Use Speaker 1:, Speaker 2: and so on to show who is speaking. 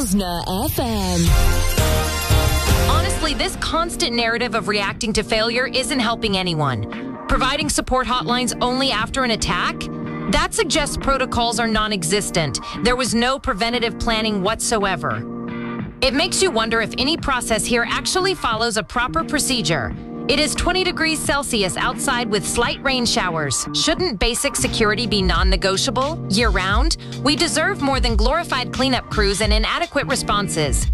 Speaker 1: Ravna FM.
Speaker 2: Honestly, this constant narrative of reacting to failure isn't helping anyone. Providing support hotlines only after an attack? That suggests protocols are non-existent. There was no preventative planning whatsoever. It makes you wonder if any process here actually follows a proper procedure. It is 20 degrees Celsius outside with slight rain showers. Shouldn't basic security be non-negotiable year-round? We deserve more than glorified cleanup crews and inadequate responses.